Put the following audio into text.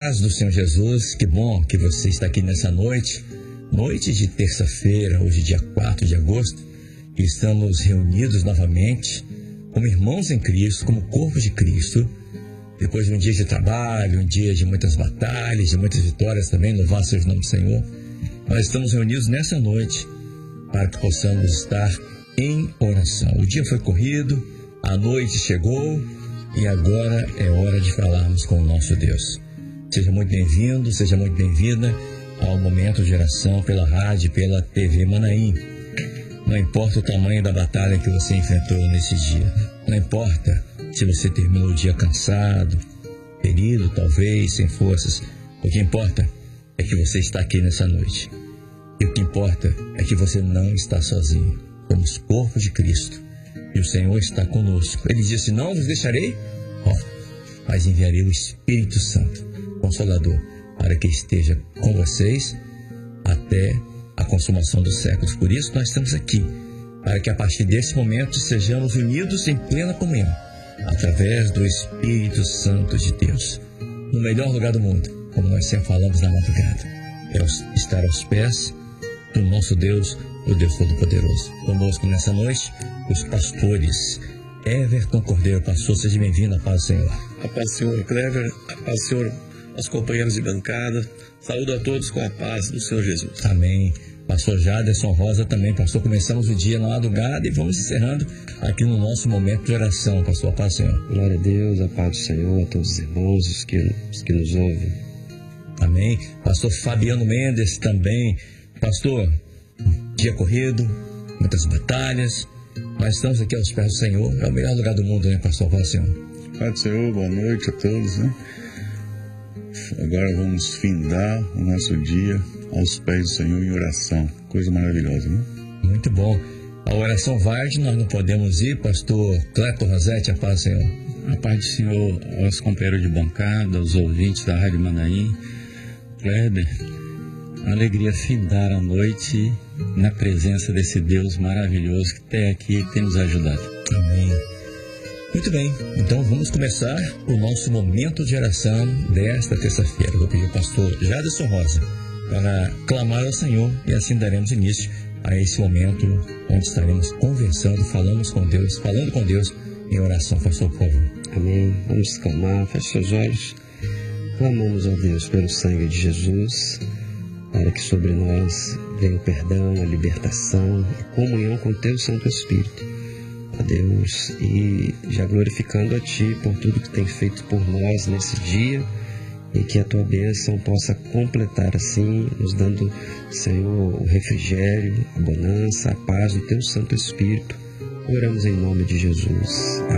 paz do Senhor Jesus, que bom que você está aqui nessa noite de terça-feira, hoje dia 4 de agosto, e estamos reunidos novamente como irmãos em Cristo, como corpo de Cristo, depois de um dia de trabalho, um dia de muitas batalhas, de muitas vitórias também, louvado seja o nome do Senhor. Nós estamos reunidos nessa noite para que possamos estar em oração. O dia foi corrido, a noite chegou e agora é hora de falarmos com o nosso Deus. Seja muito bem-vindo, seja muito bem-vinda ao momento de oração pela rádio, pela TV Manaim. Não importa o tamanho da batalha que você enfrentou nesse dia, não importa se você terminou o dia cansado, ferido talvez, sem forças, o que importa é que você está aqui nessa noite. E o que importa é que você não está sozinho. Somos corpo de Cristo e o Senhor está conosco. Ele disse: não vos deixarei, mas enviarei o Espírito Santo, Consolador, para que esteja com vocês até a consumação dos séculos. Por isso nós estamos aqui, para que a partir desse momento sejamos unidos em plena comunhão, através do Espírito Santo de Deus. No melhor lugar do mundo, como nós sempre falamos na madrugada, é estar aos pés do nosso Deus, o Deus Todo-Poderoso. Conosco nessa noite, os pastores Everton Cordeiro. Pastor, seja bem-vindo, a paz do Senhor. A paz do Senhor, Clever, a paz do Senhor, aos companheiros de bancada. Saúdo a todos com a paz do Senhor Jesus. Amém. Pastor Jaderson Rosa também. Pastor, começamos o dia na madrugada e vamos encerrando aqui no nosso momento de oração. Pastor, a paz do Senhor. Glória a Deus, a paz do Senhor, a todos os irmãos, os que nos ouvem. Amém. Pastor Fabiano Mendes também. Pastor, dia corrido, muitas batalhas, mas estamos aqui aos pés do Senhor. É o melhor lugar do mundo, né, pastor? Paz do Senhor. Pai do Senhor, boa noite a todos, né? Agora vamos findar o nosso dia aos pés do Senhor em oração. Coisa maravilhosa, né? Muito bom. A oração vai, nós não podemos ir. Pastor Cleto Rosete, a paz do Senhor. A paz do Senhor aos companheiros de bancada, aos ouvintes da Rádio Manaim. Kleber, uma alegria findar a noite na presença desse Deus maravilhoso que até aqui tem nos ajudado. Amém. Muito bem, então vamos começar o nosso momento de oração desta terça-feira. Vou pedir ao pastor Jaderson Rosa para clamar ao Senhor e assim daremos início a esse momento onde estaremos conversando, falando com Deus em oração. Pastor, por favor. Amém. Vamos clamar, feche seus olhos. Clamamos a Deus pelo sangue de Jesus, para que sobre nós venha o perdão, a libertação, a comunhão com o Teu Santo Espírito. A Deus, e já glorificando a Ti por tudo que tem feito por nós nesse dia, e que a Tua bênção possa completar assim, nos dando, Senhor, o refrigério, a bonança, a paz do Teu Santo Espírito. Oramos em nome de Jesus. Amém.